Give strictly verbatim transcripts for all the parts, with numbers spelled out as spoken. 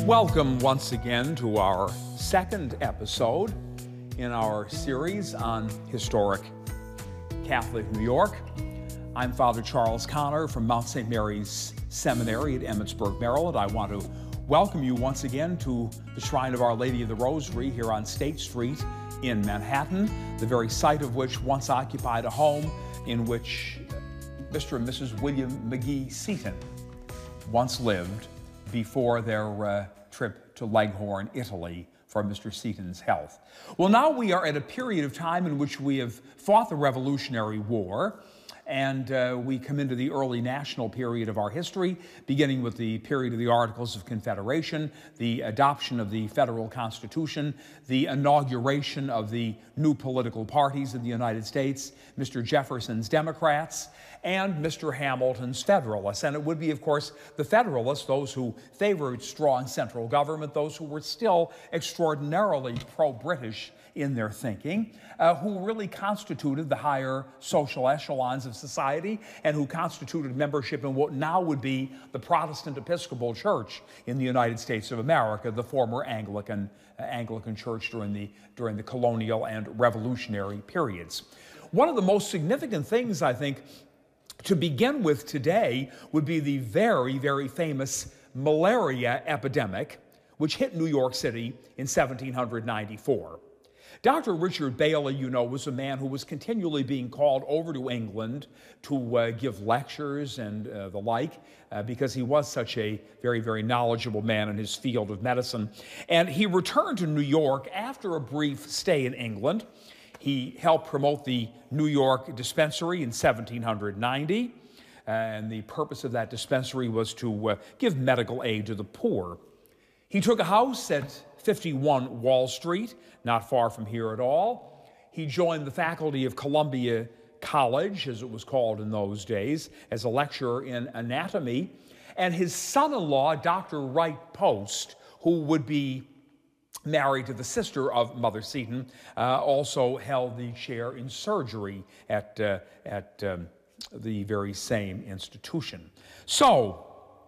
Welcome once again to our second episode in our series on historic Catholic New York. I'm Father Charles Connor from Mount Saint Mary's Seminary at Emmitsburg, Maryland. I want to welcome you once again to the Shrine of Our Lady of the Rosary here on State Street in Manhattan, the very site of which once occupied a home in which Mister and Missus William McGee Seton once lived before their uh, trip to Leghorn, Italy, for Mister Seton's health. Well, now we are at a period of time in which we have fought the Revolutionary War, and uh, we come into the early national period of our history, beginning with the period of the Articles of Confederation, the adoption of the federal Constitution, the inauguration of the new political parties in the United States, Mister Jefferson's Democrats, and Mister Hamilton's Federalists. And it would be, of course, the Federalists, those who favored strong central government, those who were still extraordinarily pro-British in their thinking, uh, who really constituted the higher social echelons of society and who constituted membership in what now would be the Protestant Episcopal Church in the United States of America, the former Anglican, uh, Anglican Church during the, during the colonial and revolutionary periods. One of the most significant things, I think, to begin with today would be the very, very famous malaria epidemic, which hit New York City in seventeen ninety-four. Doctor Richard Bailey, you know, was a man who was continually being called over to England to uh, give lectures and uh, the like, uh, because he was such a very, very knowledgeable man in his field of medicine. And he returned to New York after a brief stay in England. He helped promote the New York dispensary in seventeen ninety, and the purpose of that dispensary was to uh, give medical aid to the poor. He took a house at fifty-one Wall Street, not far from here at all. He joined the faculty of Columbia College, as it was called in those days, as a lecturer in anatomy. And his son-in-law, Doctor Wright Post, who would be married to the sister of Mother Seton, uh, also held the chair in surgery at, uh, at um, the very same institution. So,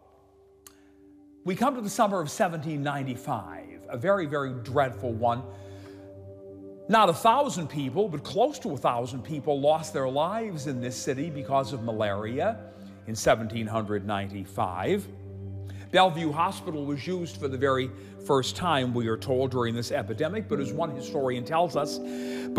we come to the summer of seventeen ninety-five, a very, very dreadful one. Not a thousand people, but close to a thousand people lost their lives in this city because of malaria in seventeen ninety-five. Bellevue Hospital was used for the very first time, we are told, during this epidemic, but as one historian tells us,